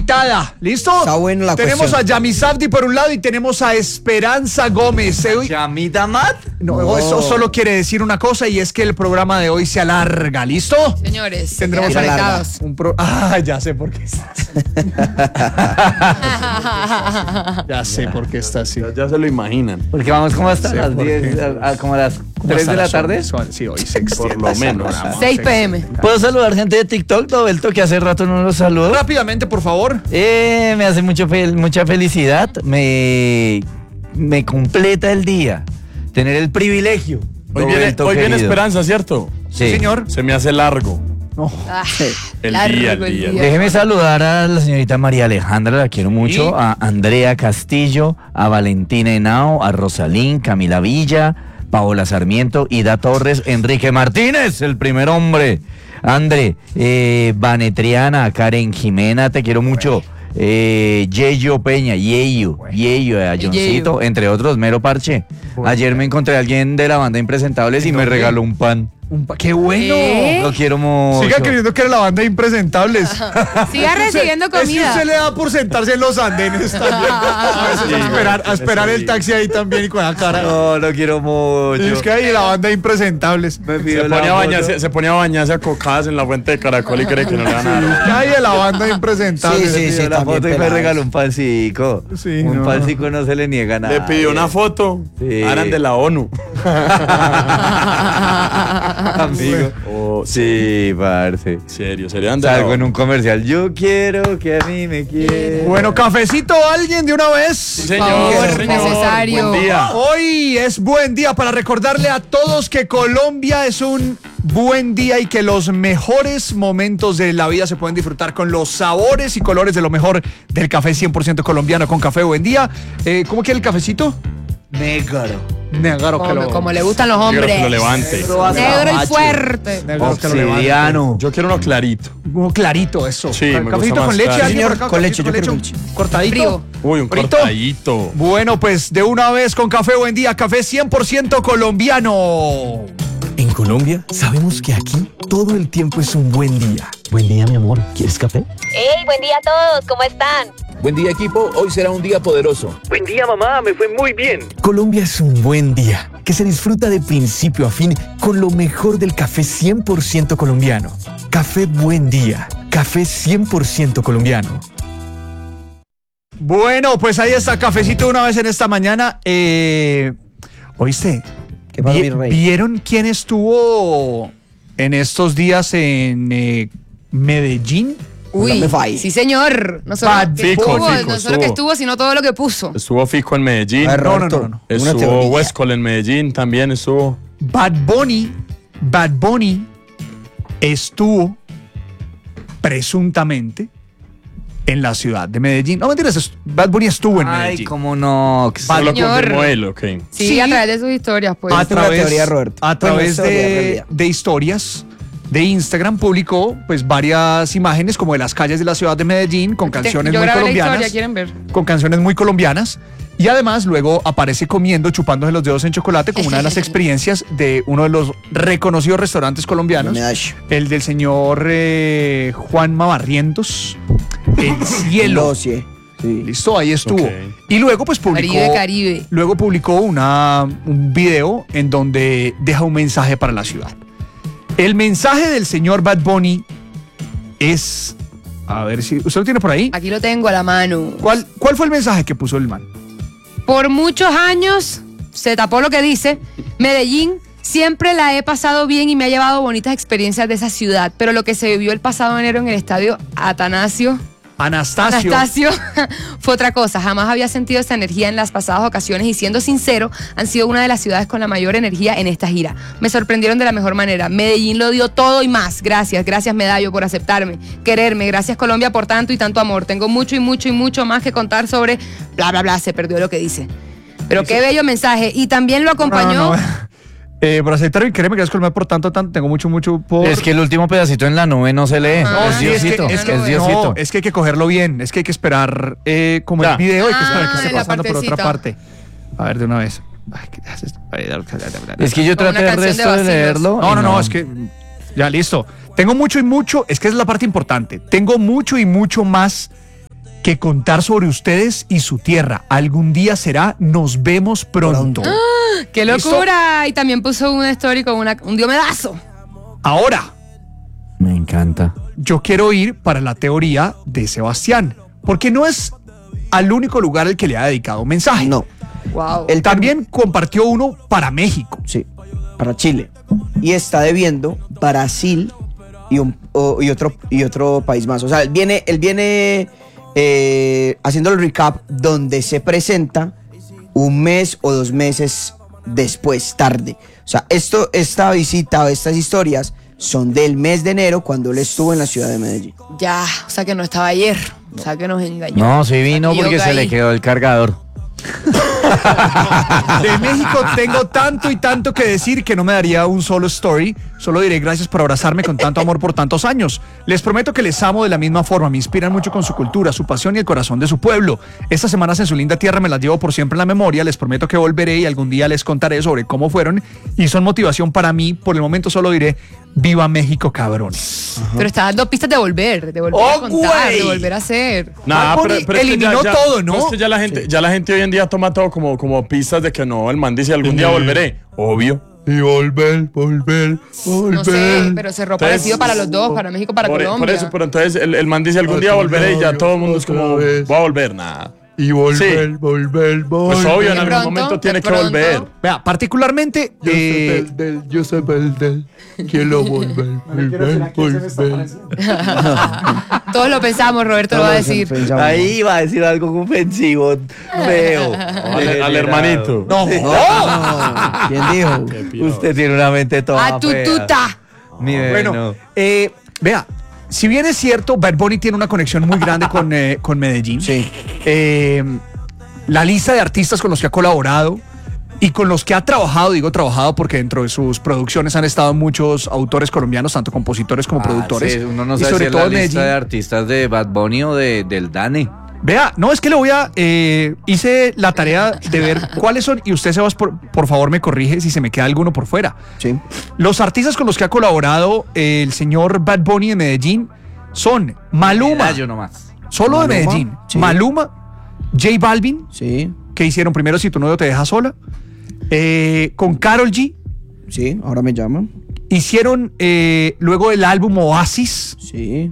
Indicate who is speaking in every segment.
Speaker 1: invitada. ¿Listo?
Speaker 2: Está buena la
Speaker 1: Tenemos
Speaker 2: cuestión.
Speaker 1: a Yamis Abdi por un lado y tenemos a Esperanza Gómez.
Speaker 3: ¿Yamita Mat?
Speaker 1: No, eso solo quiere decir una cosa y es que el programa de hoy se alarga. ¿Listo?
Speaker 4: Señores,
Speaker 1: Tendremos
Speaker 4: quedan
Speaker 2: conectados.
Speaker 1: Ya sé por qué estás. Ya sé por qué estás así.
Speaker 3: Ya se lo imaginan.
Speaker 5: Porque vamos como hasta
Speaker 1: Sí,
Speaker 5: las
Speaker 1: ¿por
Speaker 5: 10,
Speaker 1: qué?
Speaker 5: como a las 3 de la tarde.
Speaker 1: Sí, hoy se extiende.
Speaker 3: Por lo menos.
Speaker 4: 6 p.m.
Speaker 5: ¿Puedo saludar gente de TikTok, Dobelto, que hace rato no los saludo?
Speaker 1: Rápidamente, por favor.
Speaker 5: Me hace mucha felicidad, me completa el día, tener el privilegio.
Speaker 3: Hoy viene
Speaker 5: querido.
Speaker 3: Esperanza, ¿cierto?
Speaker 5: Sí.
Speaker 1: Señor.
Speaker 3: Se me hace largo. El día.
Speaker 5: Déjeme saludar a la señorita María Alejandra, la quiero mucho, a Andrea Castillo, a Valentina Henao, a Rosalín, Camila Villa, Paola Sarmiento, Ida Torres, Enrique Martínez, el primer hombre, André, Vanetriana, a Karen Jimena, te quiero mucho, Yeyo Peña, Yeyo, a Johncito, entre otros, Mero Parche. Ayer me encontré a alguien de la banda Impresentables y me regaló un pan.
Speaker 1: ¡Qué bueno!
Speaker 5: Lo quiero mucho.
Speaker 1: Siga creyendo que era la banda de Impresentables.
Speaker 4: Siga recibiendo comida.
Speaker 1: Es que usted le da por sentarse en los andenes también. A veces a esperar el taxi ahí también y con la cara.
Speaker 5: No, lo quiero mucho.
Speaker 1: Y es que hay la banda de Impresentables.
Speaker 5: Me
Speaker 3: Se
Speaker 5: pidió la
Speaker 3: ponía, a
Speaker 5: foto.
Speaker 3: bañarse, se ponía a bañarse a cocadas en la fuente de Caracol y cree que no le van a dar.
Speaker 1: ¿Qué hay de la banda de Impresentables?
Speaker 2: Sí,
Speaker 5: Me pidió la
Speaker 2: también
Speaker 5: foto y me
Speaker 2: peladas.
Speaker 5: regaló un pancico.
Speaker 1: Sí,
Speaker 5: Un
Speaker 1: no.
Speaker 5: pancico no se le niega nada.
Speaker 3: Le pidió una foto.
Speaker 5: Sí.
Speaker 3: Eran de la ONU.
Speaker 5: Amigo.
Speaker 3: Oh,
Speaker 5: Sí, parce.
Speaker 3: serio, serían de la
Speaker 5: Salgo en
Speaker 3: ONU.
Speaker 5: un comercial. Yo quiero que a mí me quieran.
Speaker 1: Bueno, cafecito, alguien de una vez.
Speaker 3: Sí, señor,
Speaker 4: Favor,
Speaker 3: señor.
Speaker 4: necesario.
Speaker 3: Buen día.
Speaker 1: Hoy es buen día para recordarle a todos que Colombia es un buen día y que los mejores momentos de la vida se pueden disfrutar con los sabores y colores de lo mejor del café 100% colombiano con Café Buen Día. ¿Cómo quiere el cafecito?
Speaker 5: Negro.
Speaker 1: Negro que lo...
Speaker 4: Como le gustan los
Speaker 3: Quiero
Speaker 4: hombres.
Speaker 3: que lo levante.
Speaker 4: Negro y fuerte.
Speaker 1: Negro que lo levante.
Speaker 5: Obsidiano.
Speaker 3: Yo quiero uno clarito.
Speaker 1: Como clarito eso.
Speaker 3: Sí, me
Speaker 1: Cafecito
Speaker 3: gusta
Speaker 1: con
Speaker 3: más
Speaker 1: leche,
Speaker 3: claro.
Speaker 1: alguien por
Speaker 2: Señor,
Speaker 1: acá,
Speaker 2: con
Speaker 1: cafecito
Speaker 2: leche, yo quiero con leche.
Speaker 1: cortadito.
Speaker 4: Frío.
Speaker 3: Uy, un
Speaker 1: ¿Frito?
Speaker 3: cortadito.
Speaker 1: Bueno, pues de una vez con Café Buen Día, café 100% colombiano.
Speaker 6: En Colombia sabemos que aquí todo el tiempo es un buen día. Buen día, mi amor. ¿Quieres café?
Speaker 7: ¡Hey, buen día a todos! ¿Cómo están?
Speaker 8: Buen día, equipo. Hoy será un día poderoso.
Speaker 6: Buen día, mamá. Me fue muy bien. Colombia es un buen día que se disfruta de principio a fin con lo mejor del café 100% colombiano. Café Buen Día. Café 100% colombiano.
Speaker 1: Bueno, pues ahí está, cafecito de una vez en esta mañana. ¿Oíste?
Speaker 2: ¿Qué pasa, mi rey?
Speaker 1: ¿Vieron quién estuvo en estos días en Medellín?
Speaker 4: Uy,
Speaker 2: ¿Dónde fue?
Speaker 4: sí señor. No solo
Speaker 1: Bad
Speaker 4: que
Speaker 3: Fico,
Speaker 4: estuvo,
Speaker 3: Fico,
Speaker 4: no solo que
Speaker 3: estuvo.
Speaker 4: estuvo, sino todo lo que puso.
Speaker 3: Estuvo Fico en Medellín.
Speaker 2: A ver,
Speaker 1: No,
Speaker 2: Roberto,
Speaker 1: no, no, no.
Speaker 2: una
Speaker 3: Estuvo
Speaker 2: teoría.
Speaker 3: Westcol en Medellín también. Estuvo.
Speaker 1: Bad Bunny estuvo presuntamente en la ciudad de Medellín. No mentiras, Bad Bunny estuvo en
Speaker 5: Ay,
Speaker 1: Medellín.
Speaker 5: cómo no.
Speaker 3: Lo
Speaker 4: Señor.
Speaker 3: confirmó él, ok.
Speaker 4: Sí,
Speaker 1: Sí.
Speaker 4: a través de sus historias, pues.
Speaker 1: A
Speaker 2: Esta es una teoría, Roberto.
Speaker 1: a través
Speaker 2: Bueno, historia,
Speaker 1: de,
Speaker 2: realidad.
Speaker 1: de historias de Instagram publicó pues varias imágenes como de las calles de la ciudad de Medellín con canciones
Speaker 4: Yo
Speaker 1: muy
Speaker 4: grabé la
Speaker 1: colombianas.
Speaker 4: historia, ¿quieren ver?
Speaker 1: Con canciones muy colombianas. Y además luego aparece comiendo, chupándose los dedos en chocolate como una de las experiencias de uno de los reconocidos restaurantes colombianos.
Speaker 2: Medallo.
Speaker 1: El del señor Juan Mabarrientos. El cielo.
Speaker 2: Doce. Sí.
Speaker 1: Listo, ahí estuvo.
Speaker 3: Ok.
Speaker 1: Y luego pues publicó.
Speaker 4: Caribe.
Speaker 1: Luego publicó un video en donde deja un mensaje para la ciudad. El mensaje del señor Bad Bunny es... A ver si... ¿Usted lo tiene por ahí?
Speaker 4: Aquí lo tengo a la mano.
Speaker 1: ¿Cuál fue el mensaje que puso el man?
Speaker 4: Por muchos años, se tapó lo que dice, Medellín siempre la he pasado bien y me ha llevado bonitas experiencias de esa ciudad, pero lo que se vivió el pasado enero en el estadio Anastasio fue otra cosa. Jamás había sentido esa energía en las pasadas ocasiones y siendo sincero, han sido una de las ciudades con la mayor energía en esta gira. Me sorprendieron de la mejor manera. Medellín lo dio todo y más. Gracias Medallo por aceptarme, quererme. Gracias Colombia por tanto y tanto amor. Tengo mucho y mucho y mucho más que contar sobre bla bla bla. Se perdió lo que dice. Pero qué bello mensaje. Y también lo acompañó.
Speaker 1: Por aceptarme y quererme, gracias Colombia por tanto, tengo mucho por...
Speaker 5: Es que el último pedacito en la nube no se lee.
Speaker 4: No,
Speaker 5: es
Speaker 4: sí,
Speaker 5: Diosito.
Speaker 4: es que-
Speaker 5: Es Diosito.
Speaker 1: No, es que hay que cogerlo bien, es que hay que esperar como
Speaker 3: Ya.
Speaker 1: el video, hay que esperar que esté
Speaker 4: de la
Speaker 1: pasando por otra
Speaker 4: partecita.
Speaker 1: parte. A ver, de una vez. Ay,
Speaker 5: Es que yo
Speaker 4: Como
Speaker 5: traté
Speaker 4: una
Speaker 5: el
Speaker 4: canción
Speaker 5: resto
Speaker 4: de
Speaker 5: de
Speaker 4: vacilos.
Speaker 5: leerlo.
Speaker 1: No,
Speaker 5: y
Speaker 1: no, no, es que... Ya, listo. Tengo mucho y mucho, es que es la parte importante. Tengo mucho y mucho más que contar sobre ustedes y su tierra. Algún día será, nos vemos pronto.
Speaker 4: ¡Qué locura! Y también puso una story con un diomedazo.
Speaker 1: Ahora,
Speaker 5: Me encanta.
Speaker 1: yo quiero ir para la teoría de Sebastián, porque no es al único lugar al que le ha dedicado un mensaje.
Speaker 2: No.
Speaker 4: Wow.
Speaker 2: Él
Speaker 1: También compartió uno para México.
Speaker 2: Sí, para Chile. Y está debiendo Brasil y otro país más. O sea, él viene haciendo el recap donde se presenta un mes o 2 meses después, tarde. O sea, esta visita o estas historias son del mes de enero, cuando él estuvo en la ciudad de Medellín.
Speaker 4: Ya, o sea que no estaba ayer. O sea que nos engañó.
Speaker 5: No, sí vino porque se le quedó el cargador.
Speaker 1: De México tengo tanto y tanto que decir que no me daría un solo story. Solo diré gracias por abrazarme con tanto amor por tantos años. Les prometo que les amo de la misma forma. Me inspiran mucho con su cultura, su pasión y el corazón de su pueblo. Estas semanas en su linda tierra me las llevo por siempre en la memoria. Les prometo que volveré y algún día les contaré sobre cómo fueron y son motivación para mí. Por el momento solo diré viva México, cabrón.
Speaker 4: Pero está dando pistas de volver a contar, de volver a hacer.
Speaker 3: Nah,
Speaker 1: Bad Bunny
Speaker 3: es que
Speaker 1: eliminó todo, ¿no?
Speaker 3: Es que ya la gente hoy en día toma todo como pistas de que no, el man dice algún día volveré. Obvio. Y volver.
Speaker 4: No sé, pero cerró parecido para los dos, para México, para Colombia.
Speaker 3: Por eso, pero entonces el man dice algún día volveré y ya todo el mundo es como, voy a volver, nada. Y volver. Pues obvio, en algún momento tiene que volver.
Speaker 1: Vea, particularmente
Speaker 3: Yo soy del quiero volver.
Speaker 4: Todos lo pensamos, Roberto lo va a decir.
Speaker 5: Ahí iba a decir algo ofensivo, feo.
Speaker 3: Al hermanito.
Speaker 1: no.
Speaker 2: ¿Quién dijo?
Speaker 5: Usted tiene una mente toda
Speaker 4: ¡A tu
Speaker 5: fea.
Speaker 4: tuta!
Speaker 1: Bueno, vea, si bien es cierto, Bad Bunny tiene una conexión muy grande con Medellín.
Speaker 2: Sí.
Speaker 1: La lista de artistas con los que ha colaborado y con los que ha trabajado, digo trabajado porque dentro de sus producciones han estado muchos autores colombianos, tanto compositores como productores.
Speaker 5: Sí, uno no
Speaker 1: y
Speaker 5: sabe
Speaker 1: sobre
Speaker 5: si es
Speaker 1: todo
Speaker 5: la
Speaker 1: en
Speaker 5: lista
Speaker 1: Medellín.
Speaker 5: de artistas de Bad Bunny o del Dane.
Speaker 1: Vea, no, es que le voy a... hice la tarea de ver cuáles son y usted, Sebas, por favor me corrige si se me queda alguno por fuera.
Speaker 2: Sí.
Speaker 1: Los artistas con los que ha colaborado el señor Bad Bunny de Medellín son Maluma,
Speaker 5: Yo nomás.
Speaker 1: solo de
Speaker 2: Maluma,
Speaker 1: Medellín,
Speaker 2: sí.
Speaker 1: Maluma, J Balvin,
Speaker 2: Sí.
Speaker 1: que hicieron primero Si tu novio te deja sola, con Karol G,
Speaker 2: Sí, ahora me llaman.
Speaker 1: hicieron luego el álbum Oasis,
Speaker 2: Sí.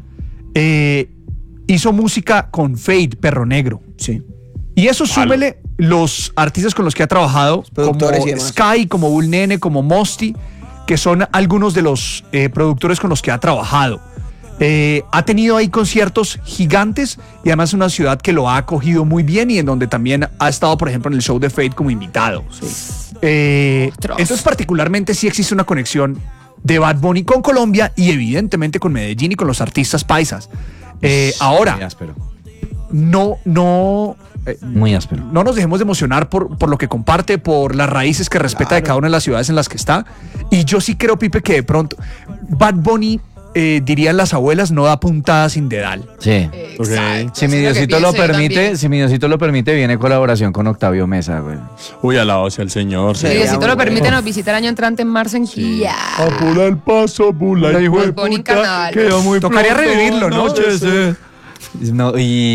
Speaker 1: hizo música con Fade, Perro Negro.
Speaker 2: Sí.
Speaker 1: Y eso súmele los artistas con los que ha trabajado,
Speaker 2: productores
Speaker 1: como
Speaker 2: y demás.
Speaker 1: Sky, como Bull Nene, como Mosty, que son algunos de los productores con los que ha trabajado. Ha tenido ahí conciertos gigantes y además es una ciudad que lo ha acogido muy bien y en donde también ha estado, por ejemplo, en el show de Fate como invitado. Entonces, particularmente sí existe una conexión de Bad Bunny con Colombia y evidentemente con Medellín y con los artistas paisas.
Speaker 5: Muy
Speaker 1: Ahora,
Speaker 5: áspero.
Speaker 1: no
Speaker 5: Muy áspero.
Speaker 1: nos dejemos de emocionar por lo que comparte, por las raíces que respeta de cada una de las ciudades en las que está. Y yo sí creo, Pipe, que de pronto Bad Bunny, dirían las abuelas, no da puntada sin dedal.
Speaker 5: Sí.
Speaker 4: Exacto.
Speaker 5: Si mi
Speaker 4: Eso es lo que
Speaker 5: Diosito lo
Speaker 4: pienso yo
Speaker 5: permite,
Speaker 4: también.
Speaker 5: si mi Diosito lo permite, viene colaboración con Octavio Mesa, güey.
Speaker 3: Uy, alabado sea el Señor.
Speaker 4: Si Diosito lo permite, nos visita el año entrante en marzo en Quilla.
Speaker 3: Apura el paso, bula, hijo de
Speaker 4: Bad Bunny en
Speaker 3: puta.
Speaker 4: carnaval.
Speaker 3: Quedó muy
Speaker 1: Tocaría
Speaker 3: pronto,
Speaker 1: revivirlo, ¿no?
Speaker 3: anochece.
Speaker 5: No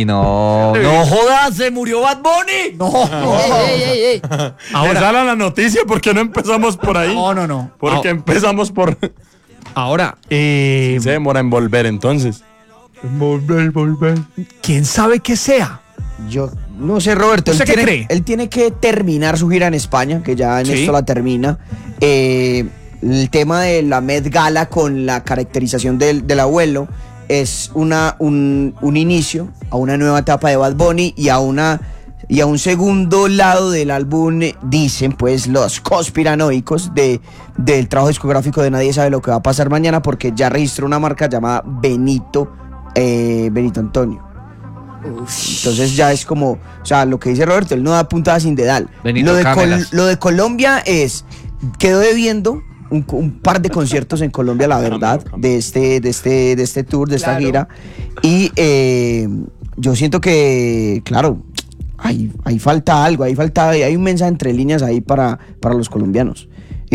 Speaker 5: jodas, se murió Bad Bunny.
Speaker 4: Ey.
Speaker 3: Ahora sale la noticia, ¿por qué no empezamos por ahí?
Speaker 1: No.
Speaker 3: Porque empezamos por...
Speaker 1: Ahora,
Speaker 3: Se demora en volver entonces. Volver.
Speaker 1: ¿quién sabe qué sea?
Speaker 2: Yo no sé, Roberto.
Speaker 1: ¿Usted qué cree?
Speaker 2: Él tiene que terminar su gira en España, que ya en
Speaker 1: Sí.
Speaker 2: esto la termina. El tema de la Met Gala con la caracterización del abuelo es un inicio a una nueva etapa de Bad Bunny y a un segundo lado del álbum, dicen pues los conspiranoicos del trabajo discográfico de Nadie Sabe Lo Que Va a Pasar Mañana, porque ya registró una marca llamada Benito Antonio. Entonces ya es como, o sea, lo que dice Roberto, él no da puntada sin dedal.
Speaker 5: Benito Camelas.
Speaker 2: Lo de Colombia quedó debiendo un par de conciertos en Colombia, la verdad, de este tour, de esta
Speaker 4: Claro.
Speaker 2: gira. Y yo siento que, claro, ahí falta algo, hay un mensaje entre líneas ahí para los colombianos. Y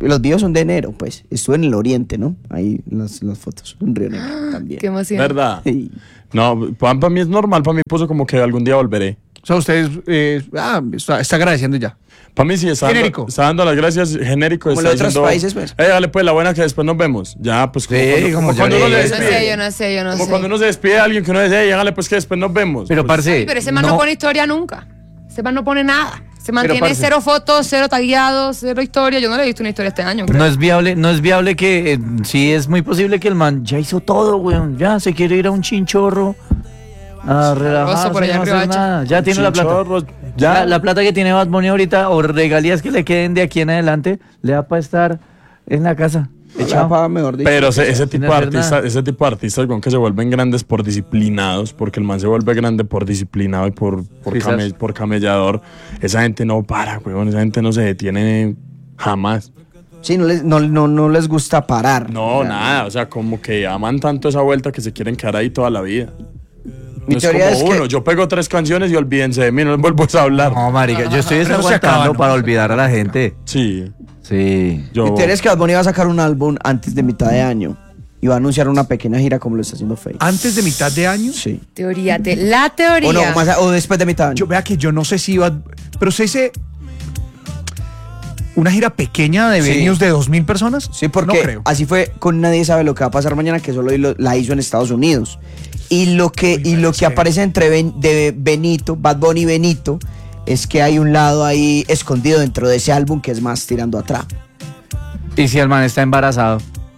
Speaker 2: Los videos son de enero, pues. Estuve en el oriente, ¿no? Ahí las fotos. En Río Negro también.
Speaker 4: Qué emoción.
Speaker 3: ¿Verdad?
Speaker 2: Sí.
Speaker 3: No, para mí es normal, para mí puso como que algún día volveré.
Speaker 1: O sea, ustedes está agradeciendo ya.
Speaker 3: Para mí sí está
Speaker 1: Genérico.
Speaker 3: Está dando las gracias genérico.
Speaker 2: Como
Speaker 3: está
Speaker 2: en otros
Speaker 3: diciendo,
Speaker 2: países, pues.
Speaker 3: Dale pues la buena que después nos vemos. Ya, pues como cuando uno le despide.
Speaker 4: Yo no sé.
Speaker 3: Como cuando uno se despide a alguien que uno dice, hágale pues que después nos vemos.
Speaker 5: Pero,
Speaker 3: pues,
Speaker 5: parce,
Speaker 4: Pero ese man no pone historia nunca. Ese man no pone nada. Se mantiene
Speaker 5: parce,
Speaker 4: 0 fotos, 0 tagueados, 0 historia. Yo no le he visto una historia este año. Creo.
Speaker 5: no es viable que sí es muy posible que el man ya hizo todo, weón. Ya se quiere ir a un chinchorro a relajarse,
Speaker 4: por allá
Speaker 5: no
Speaker 4: en
Speaker 5: hacer
Speaker 4: Riohacha.
Speaker 5: nada. Ya tiene la plata.
Speaker 3: Chinchorros,
Speaker 5: Ya la plata que tiene Bad Bunny ahorita o regalías que le queden de aquí en adelante le da para estar en la casa. Echado.
Speaker 2: Mejor dicho.
Speaker 3: Pero ese tipo de
Speaker 5: hacer nada.
Speaker 3: artistas con que se vuelven grandes por disciplinados, porque el man se vuelve grande por disciplinado y por camellador. Esa gente no para, weón. Esa gente no se detiene jamás.
Speaker 2: Sí, no les gusta parar.
Speaker 3: No,
Speaker 2: O sea,
Speaker 3: nada. O sea, como que aman tanto esa vuelta que se quieren quedar ahí toda la vida.
Speaker 2: Mi
Speaker 3: No es
Speaker 2: teoría
Speaker 3: como
Speaker 2: es que-
Speaker 3: uno. Yo pego 3 canciones y olvídense de mí, no les vuelvo a hablar.
Speaker 5: No, marica, yo estoy
Speaker 1: Pero eso se
Speaker 5: aguantando
Speaker 1: acaba, ¿no?
Speaker 5: para olvidar a la gente.
Speaker 3: Sí.
Speaker 5: Sí.
Speaker 3: Yo,
Speaker 2: Mi teoría es que Bad Bunny va a sacar un álbum antes de mitad de año y va a anunciar una pequeña gira como lo está haciendo Faye.
Speaker 1: Antes de mitad de año.
Speaker 2: Sí.
Speaker 4: La teoría.
Speaker 2: O no, o después de mitad de año.
Speaker 1: Yo vea que yo no sé si iba. Pero se dice. ¿Una gira pequeña de
Speaker 2: Sí.
Speaker 1: venues de 2,000 personas?
Speaker 2: Sí, porque
Speaker 1: No creo.
Speaker 2: así fue con Nadie Sabe Lo Que Va a Pasar Mañana, que solo la hizo en Estados Unidos. Y lo que aparece entre de Benito, Bad Bunny y Benito, es que hay un lado ahí escondido dentro de ese álbum que es más tirando atrás.
Speaker 5: ¿Y si el man está embarazado?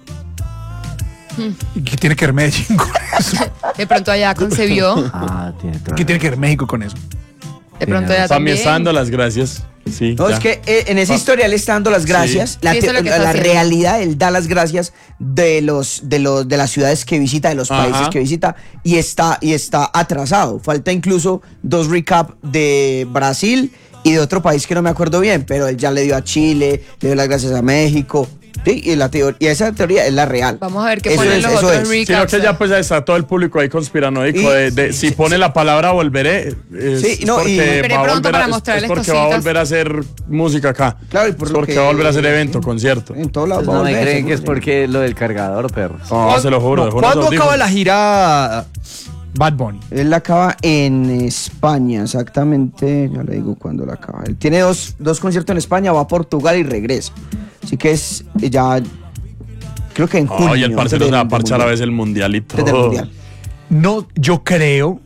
Speaker 1: ¿Y qué tiene que ver Medellín con eso?
Speaker 4: De pronto allá concebió.
Speaker 5: Tiene todo.
Speaker 1: ¿Qué tiene que ver México con eso?
Speaker 4: De pronto allá
Speaker 3: para mí
Speaker 4: también.
Speaker 3: está dando las gracias. Sí.
Speaker 2: No,
Speaker 3: ya.
Speaker 2: es que en esa historia él está dando las gracias.
Speaker 3: Sí.
Speaker 2: La,
Speaker 4: Sí, eso es lo que está
Speaker 2: la
Speaker 4: haciendo.
Speaker 2: realidad, él da las gracias de las ciudades que visita, de los
Speaker 3: Ajá.
Speaker 2: países que visita, y está atrasado. Falta incluso 2 recap de Brasil y de otro país que no me acuerdo bien, pero él ya le dio a Chile, le dio las gracias a México. Sí, y esa teoría es la real.
Speaker 4: Vamos a ver qué
Speaker 2: Eso
Speaker 4: ponen
Speaker 2: es,
Speaker 4: los
Speaker 2: eso
Speaker 4: otros
Speaker 2: es.
Speaker 4: recaps.
Speaker 3: Sino que ya pues está todo el público ahí conspiranoico
Speaker 2: Y-
Speaker 3: si pone la palabra volveré
Speaker 2: Sí, no, y-
Speaker 3: porque
Speaker 4: Esperé
Speaker 3: va a
Speaker 4: pronto
Speaker 3: volver
Speaker 4: para
Speaker 3: es
Speaker 4: mostrarles
Speaker 3: porque va a
Speaker 4: cositas.
Speaker 3: volver a hacer música acá.
Speaker 2: Claro, y por
Speaker 3: Es
Speaker 2: lo
Speaker 3: porque
Speaker 2: que-
Speaker 3: va a volver a hacer evento, concierto.
Speaker 2: En todos lados.
Speaker 5: Pues
Speaker 2: va a
Speaker 5: no me
Speaker 2: volver,
Speaker 5: creen que es
Speaker 2: seguro.
Speaker 5: porque lo del cargador, perro.
Speaker 3: No, se lo juro.
Speaker 1: No,
Speaker 3: dejó unos
Speaker 1: ¿cuándo acaba
Speaker 3: audífonos.
Speaker 1: la gira Bad Bunny?
Speaker 2: Él la acaba en España, exactamente. Ya le digo cuándo la acaba. Él tiene dos conciertos en España, va a Portugal y regresa. Así que es ya. Creo que en junio.
Speaker 3: Ay, el parcero se va a parchar a
Speaker 2: mundial.
Speaker 3: veces el mundial y todo.
Speaker 2: Desde el mundial.
Speaker 1: No, yo creo.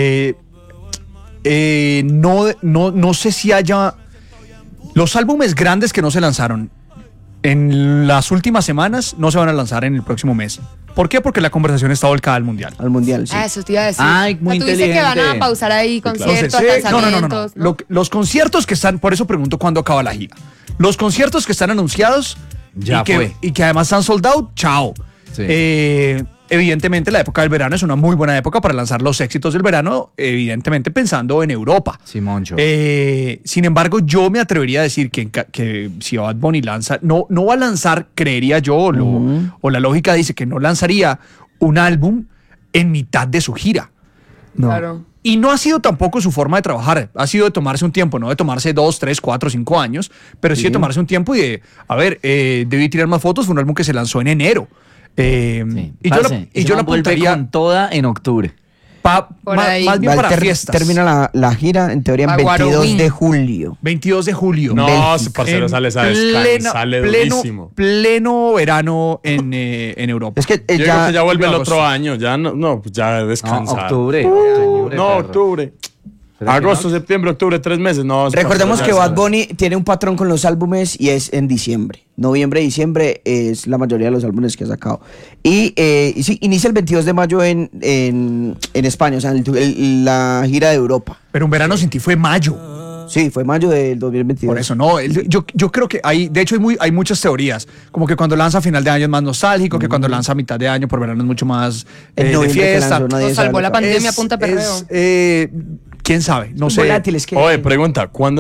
Speaker 1: No sé si haya. Los álbumes grandes que no se lanzaron en las últimas semanas no se van a lanzar en el próximo mes. ¿Por qué? Porque la conversación está volcada al mundial.
Speaker 2: Al mundial, sí.
Speaker 4: Ah, eso te iba a decir.
Speaker 5: Ay, muy
Speaker 4: tú dices que van a
Speaker 5: inteligente.
Speaker 4: pausar ahí conciertos,
Speaker 1: Entonces, no.
Speaker 4: lanzamientos.
Speaker 1: Los conciertos que están, por eso pregunto cuándo acaba la gira. Los conciertos que están anunciados
Speaker 5: Ya
Speaker 1: y, que,
Speaker 5: fue.
Speaker 1: y que además están sold out, chao.
Speaker 5: Sí.
Speaker 1: Evidentemente la época del verano es una muy buena época para lanzar los éxitos del verano, evidentemente pensando en Europa.
Speaker 5: Simoncho.
Speaker 1: Sin embargo, yo me atrevería a decir que si Bad Bunny lanza, no va a lanzar, creería yo, o la lógica dice que no lanzaría un álbum en mitad de su gira.
Speaker 2: No.
Speaker 4: Claro.
Speaker 1: Y no ha sido tampoco su forma de trabajar, ha sido de tomarse un tiempo, no de tomarse 2, 3, 4, 5 años, pero sí de tomarse un tiempo y de, debí tirar más fotos, fue un álbum que se lanzó en enero.
Speaker 5: Sí.
Speaker 1: Y
Speaker 5: Parce, ese
Speaker 1: yo lo
Speaker 5: man vuelve
Speaker 1: apuntaría
Speaker 5: con toda en octubre.
Speaker 4: Por ahí.
Speaker 1: más bien para fiestas.
Speaker 2: Termina la gira, en teoría, en
Speaker 4: Pa'
Speaker 2: 22
Speaker 4: Guarowin.
Speaker 2: de julio.
Speaker 1: 22 de julio.
Speaker 3: No,
Speaker 2: Bélgica.
Speaker 3: ese parcero
Speaker 1: En
Speaker 3: sale, ¿sabes? Sale durísimo.
Speaker 1: pleno verano en Europa.
Speaker 2: Es que
Speaker 3: Yo digo que ya vuelve el
Speaker 1: agosto.
Speaker 3: otro año, ya no, pues ya
Speaker 5: No,
Speaker 3: descansar.
Speaker 5: octubre.
Speaker 3: No,
Speaker 5: perro.
Speaker 3: octubre.
Speaker 5: ¿Será que
Speaker 3: Agosto,
Speaker 5: no?
Speaker 3: septiembre, octubre, 3 meses. No, ese
Speaker 2: Recordemos
Speaker 3: parcero
Speaker 2: que
Speaker 3: ya
Speaker 2: Bad Bunny tiene un patrón con los álbumes y es en diciembre. Noviembre, diciembre es la mayoría de los álbumes que ha sacado. Y sí, inicia el 22 de mayo en España, o sea, la gira de Europa.
Speaker 1: Pero un verano sin ti fue mayo.
Speaker 2: Sí, fue mayo del 2022.
Speaker 1: Por eso, no. Yo creo que de hecho hay muchas teorías. Como que cuando lanza a final de año es más nostálgico, que cuando lanza a mitad de año por verano es mucho más
Speaker 2: En
Speaker 1: de
Speaker 2: noviembre que
Speaker 1: fiesta.
Speaker 2: lanzó, nadie
Speaker 4: Nos
Speaker 2: sabe
Speaker 4: salvó
Speaker 2: lo
Speaker 4: la
Speaker 2: que-
Speaker 4: pandemia a punta de perreo.
Speaker 1: ¿Quién sabe? No sé.
Speaker 2: Volátiles que-
Speaker 3: Oye, pregunta, ¿cuándo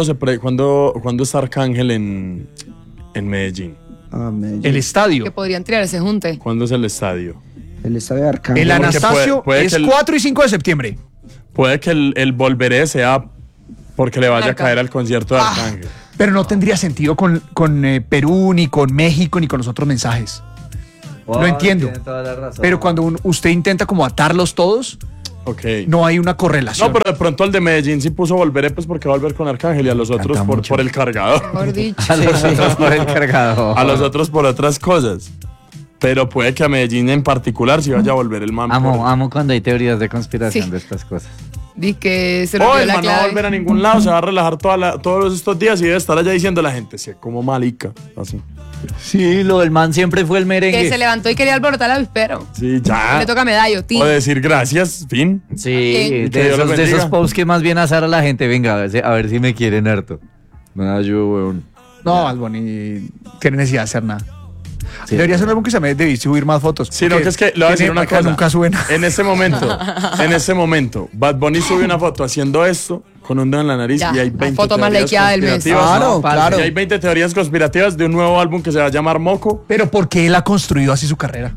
Speaker 3: está Arcángel en Medellín?
Speaker 2: Ah, Medellín.
Speaker 1: El estadio.
Speaker 4: Que podrían tirar ese junte.
Speaker 3: ¿Cuándo es el estadio?
Speaker 2: El estadio de Arcángel.
Speaker 1: El
Speaker 3: Porque
Speaker 1: Anastasio
Speaker 3: puede
Speaker 1: es
Speaker 3: que el-
Speaker 1: 4 y 5 de septiembre.
Speaker 3: Puede que el volveré sea porque le vaya a
Speaker 4: Arcángel.
Speaker 3: caer al concierto de Arcángel.
Speaker 1: Pero no tendría sentido con Perú, ni con México, ni con los otros mensajes. Lo entiendo.
Speaker 5: Tiene toda la razón.
Speaker 1: Pero cuando usted intenta como atarlos todos, no hay una correlación.
Speaker 3: No, pero de pronto el de Medellín sí puso volveré, pues porque va a volver con Arcángel, y a los otros por el cargador.
Speaker 4: Mejor dicho.
Speaker 5: A los otros por el cargador.
Speaker 3: A los otros por otras cosas. Pero puede que a Medellín en particular sí vaya a volver el man.
Speaker 5: Amo cuando hay teorías de conspiración de estas cosas.
Speaker 4: Dice que se lo
Speaker 3: El
Speaker 4: olvidó la
Speaker 3: man no va a
Speaker 4: clave.
Speaker 3: volver a ningún lado, se va a relajar todos estos días y debe estar allá diciendo a la gente, sí, como malica. Así.
Speaker 5: Sí, lo del man siempre fue el merengue.
Speaker 4: Que se levantó y quería alborotar al avispero.
Speaker 3: Sí, ya.
Speaker 4: Le toca medallo, tío.
Speaker 3: O decir gracias, fin.
Speaker 5: Sí,
Speaker 3: Que
Speaker 5: de
Speaker 3: Dios los
Speaker 5: esos
Speaker 3: bendiga.
Speaker 5: posts que más bien azar a la gente. Venga, a ver si me quieren harto. Nada, yo, weón.
Speaker 1: No, Bad Bunny tiene necesidad de hacer nada.
Speaker 5: Sí.
Speaker 1: Debería ser algo que se me debí subir más fotos.
Speaker 3: Sí, no, que es que le voy a decir una cosa.
Speaker 1: Nunca sube nada.
Speaker 3: En ese momento, Bad Bunny sube una foto haciendo esto con un dedo en la nariz
Speaker 4: Ya,
Speaker 3: y hay
Speaker 4: la
Speaker 3: 20
Speaker 4: foto más
Speaker 3: teorías
Speaker 4: likeada del mes.
Speaker 3: conspirativas.
Speaker 2: Claro, claro.
Speaker 3: Y hay 20 teorías conspirativas de un nuevo álbum que se va a llamar Moco.
Speaker 1: Pero ¿por qué él ha construido así su carrera?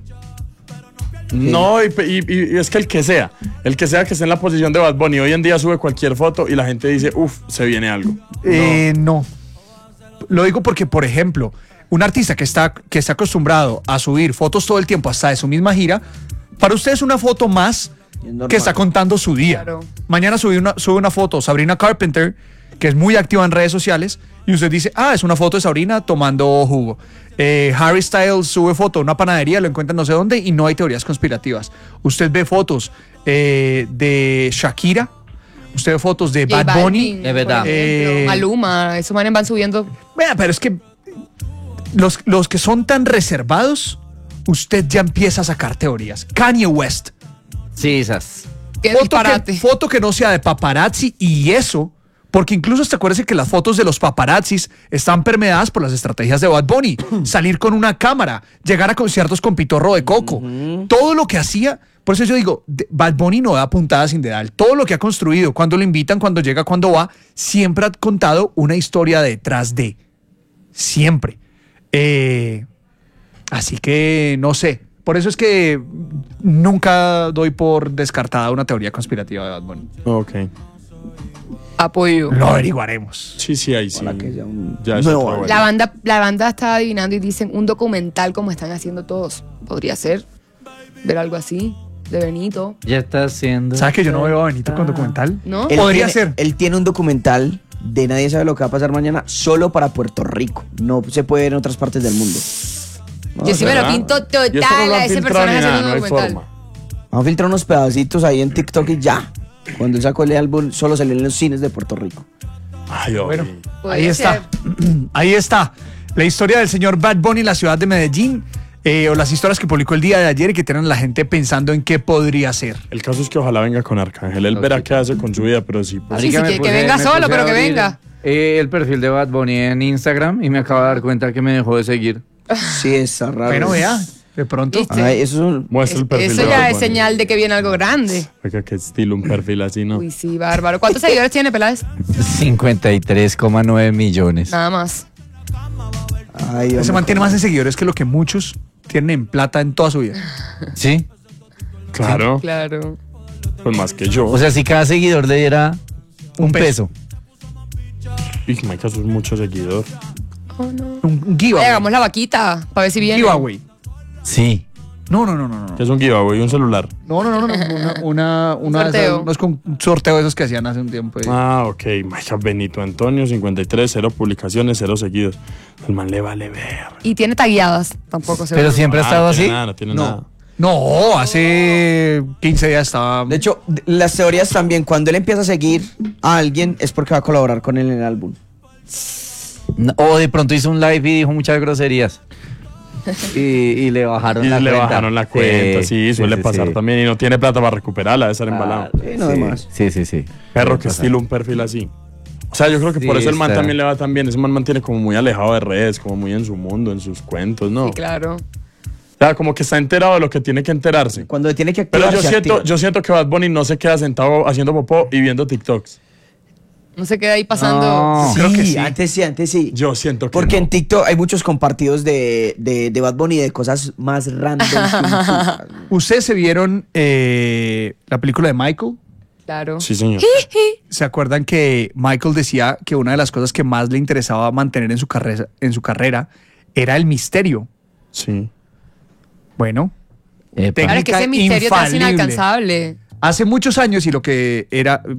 Speaker 3: No, y es que el que sea que esté en la posición de Bad Bunny hoy en día sube cualquier foto y la gente dice, se viene algo.
Speaker 1: No. Lo digo porque, por ejemplo, un artista que está acostumbrado a subir fotos todo el tiempo, hasta de su misma gira, para usted es una foto más que está contando su día.
Speaker 4: Claro.
Speaker 1: Mañana sube una foto Sabrina Carpenter, que es muy activa en redes sociales, y usted dice, es una foto de Sabrina tomando jugo. Harry Styles sube foto de una panadería, lo encuentra no sé dónde, y no hay teorías conspirativas. Usted ve fotos de Shakira, usted ve fotos de
Speaker 4: J
Speaker 1: Bad Bunny.
Speaker 4: Balvin,
Speaker 5: de verdad.
Speaker 4: por ejemplo, Maluma, esos manes van subiendo.
Speaker 1: Vea, pero es que los que son tan reservados, usted ya empieza a sacar teorías. Kanye West.
Speaker 5: Sí, esas.
Speaker 4: Qué disparate.
Speaker 1: Foto que no sea de paparazzi, y eso, porque incluso te acuerdas que las fotos de los paparazzis están permeadas por las estrategias de Bad Bunny. Salir con una cámara, llegar a conciertos con pitorro de coco. Todo lo que hacía, por eso yo digo, Bad Bunny no da puntada sin dedal. Todo lo que ha construido, cuando lo invitan, cuando llega, cuando va, siempre ha contado una historia detrás de. Siempre. Así que no sé. Por eso es que nunca doy por descartada una teoría conspirativa de Bad Bunny.
Speaker 3: Ok.
Speaker 4: Apoyo.
Speaker 1: Lo averiguaremos.
Speaker 3: Sí, ahí sí.
Speaker 2: Ojalá que sea un
Speaker 3: Ya es
Speaker 2: nuevo
Speaker 3: otra
Speaker 2: álbum.
Speaker 3: vuelta.
Speaker 4: La banda está adivinando y dicen un documental como están haciendo todos. Podría ser. Ver algo así. De Benito.
Speaker 5: Ya está haciendo.
Speaker 1: ¿Sabes que yo no veo a Benito con documental?
Speaker 4: ¿No?
Speaker 1: Podría ser.
Speaker 2: Él tiene un documental de Nadie sabe lo que va a pasar mañana solo para Puerto Rico. No se puede ver en otras partes del mundo.
Speaker 4: Yo sí me lo
Speaker 3: ¿verdad?
Speaker 4: pinto
Speaker 3: Y eso no
Speaker 4: total
Speaker 3: lo han
Speaker 4: a ese
Speaker 3: filtrado
Speaker 4: personaje
Speaker 3: ni nada,
Speaker 4: haciendo
Speaker 3: no
Speaker 4: un
Speaker 3: hay
Speaker 4: documental.
Speaker 3: forma.
Speaker 2: Vamos a filtrar unos pedacitos ahí en TikTok y ya. Cuando él sacó el álbum, solo salió en los cines de Puerto Rico.
Speaker 3: Ay,
Speaker 1: Bueno,
Speaker 4: Podría
Speaker 1: ahí está.
Speaker 4: ser.
Speaker 1: Ahí está. La historia del señor Bad Bunny en la ciudad de Medellín. O las historias que publicó el día de ayer y que tienen a la gente pensando en qué podría ser.
Speaker 3: El caso es que ojalá venga con Arcángel. Él verá qué hace con su vida, pero sí. Pues,
Speaker 4: Sí,
Speaker 5: Marica,
Speaker 4: sí, que venga
Speaker 5: me
Speaker 4: solo,
Speaker 5: puse
Speaker 4: pero
Speaker 5: a
Speaker 4: que
Speaker 5: abrir,
Speaker 4: venga.
Speaker 5: El perfil de Bad Bunny en Instagram y me acabo de dar cuenta que me dejó de seguir.
Speaker 2: Sí, está raro.
Speaker 1: Bueno, vea, de pronto.
Speaker 4: ¿Viste?
Speaker 2: Ay, eso es un...
Speaker 3: muestra el perfil
Speaker 4: Eso
Speaker 3: de
Speaker 4: ya
Speaker 3: Bad
Speaker 4: es
Speaker 3: Bunny.
Speaker 4: señal de que viene algo grande.
Speaker 3: Oiga, qué estilo, un perfil así, ¿no?
Speaker 4: Uy, sí, bárbaro. ¿Cuántos seguidores tiene, Peláez?
Speaker 5: 53,9 millones.
Speaker 4: Nada más.
Speaker 2: Ay,
Speaker 1: Ese
Speaker 2: hombre,
Speaker 1: man tiene más en seguidores que lo que muchos tienen en plata en toda su vida.
Speaker 5: ¿Sí?
Speaker 3: Claro,
Speaker 4: Claro.
Speaker 3: pues más que yo.
Speaker 5: O sea, si cada seguidor le diera un peso.
Speaker 3: Y Mike, eso es mucho seguidor.
Speaker 4: Oh, no.
Speaker 1: Un giveaway.
Speaker 4: Hagamos la vaquita para ver si viene.
Speaker 1: Giveaway.
Speaker 5: Sí.
Speaker 1: No, no, no, no, no.
Speaker 3: Que es un giveaway, un celular.
Speaker 1: No, no, no, no. Una
Speaker 4: Sorteo.
Speaker 1: no es con un sorteo de esos que hacían hace un tiempo.
Speaker 3: Ah, ok. Mike, Benito Antonio, 53, 0 publicaciones, 0 seguidos. El man le vale ver.
Speaker 4: Y tiene tagueadas. Tampoco se
Speaker 5: Pero
Speaker 4: ve.
Speaker 5: siempre ha estado
Speaker 3: no
Speaker 5: así.
Speaker 3: tiene nada, no tiene nada.
Speaker 1: No, hace 15 días estaba.
Speaker 2: De hecho, las teorías también, cuando él empieza a seguir a alguien es porque va a colaborar con él en el álbum.
Speaker 5: O de pronto hizo un live y dijo muchas groserías. Y le bajaron
Speaker 3: Y
Speaker 5: la
Speaker 3: le
Speaker 5: cuenta.
Speaker 3: bajaron la cuenta, sí, suele pasar también. Y no tiene plata para recuperarla, de estar embalado.
Speaker 2: Sí, no de más.
Speaker 5: Sí, sí, sí.
Speaker 3: Perro,
Speaker 5: Puede
Speaker 3: que
Speaker 5: pasar.
Speaker 3: estilo un perfil así. O sea, yo creo que
Speaker 5: Sí,
Speaker 3: por eso el man
Speaker 5: está.
Speaker 3: también le va tan bien. Ese man mantiene como muy alejado de redes, como muy en su mundo, en sus cuentos, ¿no?
Speaker 4: Sí, claro.
Speaker 3: O sea, como que está enterado de lo que tiene que enterarse.
Speaker 2: Cuando tiene que
Speaker 3: Pero
Speaker 2: activar, se activa.
Speaker 3: yo siento que Bad Bunny no se queda sentado haciendo popó y viendo TikToks.
Speaker 4: No se queda ahí pasando.
Speaker 5: No.
Speaker 1: Creo que sí.
Speaker 2: Antes sí.
Speaker 3: Yo siento que
Speaker 2: Porque
Speaker 3: no.
Speaker 2: en TikTok hay muchos compartidos de Bad Bunny de cosas más random.
Speaker 1: ¿Ustedes se vieron la película de Michael?
Speaker 4: Claro.
Speaker 3: Sí, señor.
Speaker 1: ¿Se acuerdan que Michael decía que una de las cosas que más le interesaba mantener en su carrera era el misterio?
Speaker 3: Sí.
Speaker 1: Bueno,
Speaker 4: Claro, es que ese misterio te hace
Speaker 1: infalible.
Speaker 4: inalcanzable.
Speaker 1: Hace muchos años, y lo que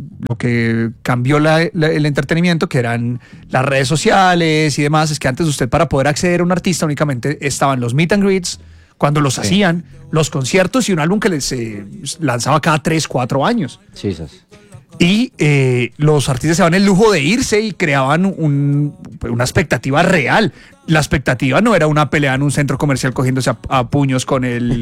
Speaker 1: cambió el entretenimiento, que eran las redes sociales y demás, es que antes usted, para poder acceder a un artista, únicamente estaban los meet and greets, cuando los hacían, los conciertos y un álbum que se lanzaba cada 3, 4 años.
Speaker 5: Sí, esas.
Speaker 1: Y los artistas se daban el lujo de irse y creaban una expectativa real. La expectativa no era una pelea en un centro comercial cogiéndose a puños con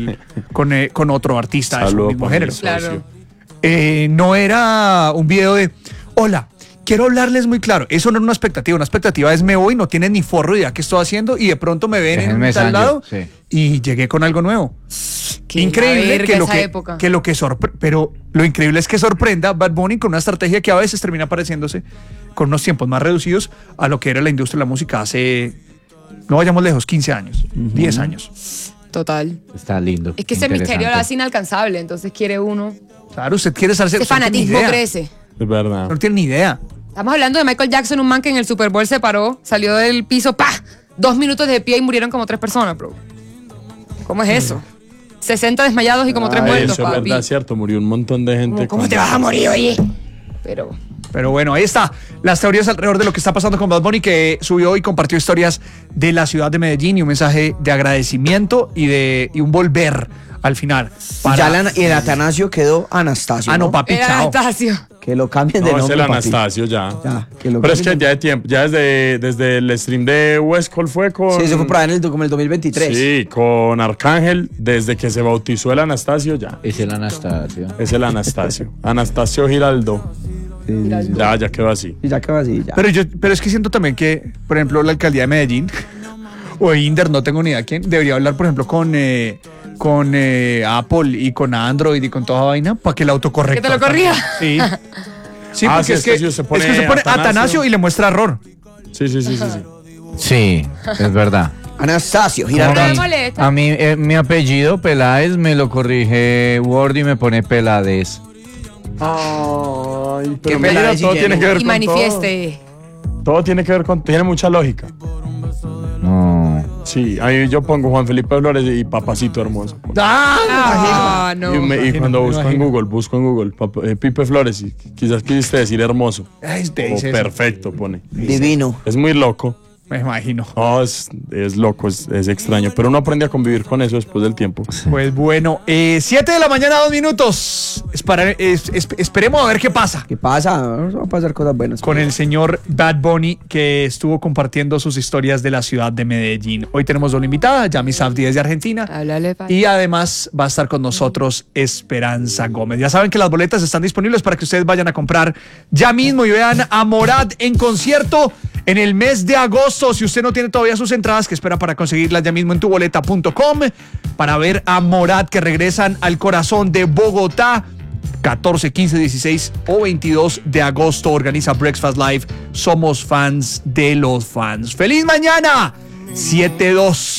Speaker 1: otro artista de su
Speaker 3: Saludo
Speaker 1: mismo
Speaker 3: para
Speaker 1: género.
Speaker 3: mi socio.
Speaker 4: Claro.
Speaker 1: No era un video de, hola, quiero hablarles muy claro. Eso no era una expectativa. Una expectativa es me voy, no tienen ni forro de idea qué estoy haciendo y de pronto me ven
Speaker 5: Déjenme
Speaker 1: en tal
Speaker 5: salgo,
Speaker 1: lado
Speaker 5: sí.
Speaker 1: y llegué con algo nuevo.
Speaker 4: Qué
Speaker 1: Increíble
Speaker 4: verga esa época.
Speaker 1: pero lo increíble es que sorprenda Bad Bunny con una estrategia que a veces termina pareciéndose con unos tiempos más reducidos a lo que era la industria de la música hace, no vayamos lejos, 15 años, 10 años.
Speaker 4: Total.
Speaker 5: Está lindo.
Speaker 4: Es que ese misterio lo hace inalcanzable, entonces quiere uno.
Speaker 1: Claro, usted quiere saber.
Speaker 4: Ese fanatismo crece.
Speaker 3: Es verdad.
Speaker 1: No tiene ni idea.
Speaker 4: Estamos hablando de Michael Jackson, un man que en el Super Bowl se paró, salió del piso, ¡pah! 2 minutos de pie y murieron como 3 personas, bro. ¿Cómo es eso? 60 desmayados y como 3 muertos,
Speaker 3: Eso es
Speaker 4: papi.
Speaker 3: verdad, cierto. Murió un montón de gente.
Speaker 4: ¿Cómo te vas a morir, oye? Pero
Speaker 1: bueno, ahí está. Las teorías alrededor de lo que está pasando con Bad Bunny, que subió y compartió historias de la ciudad de Medellín y un mensaje de agradecimiento y un volver al final.
Speaker 2: Y el Atanasio quedó Anastasio.
Speaker 1: Ah, no, papi,
Speaker 4: era
Speaker 1: chao.
Speaker 4: Anastasio.
Speaker 2: Que lo cambien de
Speaker 3: No, es
Speaker 2: nombre,
Speaker 3: el
Speaker 2: papi.
Speaker 3: Anastasio ya.
Speaker 2: Que lo
Speaker 3: Pero es que
Speaker 2: cambien.
Speaker 3: ya de tiempo, ya desde el stream de West Cole fue con...
Speaker 2: Sí, eso fue por ahí como el 2023.
Speaker 3: Sí, con Arcángel, desde que se bautizó el Anastasio ya.
Speaker 5: Es el Anastasio.
Speaker 3: Es el Anastasio. Anastasio Giraldo. Ya quedó así.
Speaker 2: Y ya quedó así, ya.
Speaker 1: Pero es que siento también que, por ejemplo, la alcaldía de Medellín o Inder, no tengo ni idea quién, debería hablar, por ejemplo, con Apple y con Android y con toda vaina para que el autocorrector.
Speaker 4: ¿Que te lo corrija?
Speaker 1: Sí. Sí,
Speaker 3: Ah,
Speaker 1: porque
Speaker 3: sí,
Speaker 1: es que
Speaker 3: si usted
Speaker 1: es que usted
Speaker 3: pone
Speaker 1: pone Atanasio y le muestra error.
Speaker 3: Sí.
Speaker 5: Sí, es verdad.
Speaker 2: Anastasio,
Speaker 4: Pero
Speaker 2: Girardot.
Speaker 4: me molesta.
Speaker 5: A mí mi apellido Peláez me lo corrige Word y me pone Pelades.
Speaker 3: Ay,
Speaker 2: Qué
Speaker 3: pero mira,
Speaker 2: Peláez y
Speaker 3: todo
Speaker 2: qué
Speaker 3: tiene
Speaker 2: no.
Speaker 3: que ver
Speaker 4: Y
Speaker 3: con
Speaker 4: manifieste.
Speaker 3: todo tiene que ver con... Tiene mucha lógica.
Speaker 5: No.
Speaker 3: Sí, ahí yo pongo Juan Felipe Flores y Papacito Hermoso.
Speaker 4: Ah, no.
Speaker 3: Y cuando busco en Google, Pipe Flores, y quizás quisiste decir hermoso.
Speaker 1: Ay, te
Speaker 3: O
Speaker 1: dice eso.
Speaker 3: perfecto, pone.
Speaker 2: Divino.
Speaker 3: Es muy loco.
Speaker 1: Me imagino.
Speaker 3: No, es loco, es extraño. Pero uno aprende a convivir con eso después del tiempo.
Speaker 1: Pues bueno, 7 de la mañana, 2 minutos. Esperemos a ver qué pasa
Speaker 2: ¿Qué pasa? Va a pasar cosas buenas.
Speaker 1: con el señor Bad Bunny, que estuvo compartiendo sus historias de la ciudad de Medellín. Hoy tenemos una invitada, Yami Safdie desde Argentina.
Speaker 4: Háblale, pa.
Speaker 1: Y además va a estar con nosotros Esperanza Gómez. Ya saben que las boletas están disponibles para que ustedes vayan a comprar ya mismo y vean a Morat en concierto en el mes de agosto. Si usted no tiene todavía sus entradas, que espera para conseguirlas ya mismo en tuboleta.com para ver a Morat, que regresan al corazón de Bogotá. 14, 15, 16 o 22 de agosto organiza Breakfast Live. Somos fans de los fans. ¡Feliz mañana! 7-2.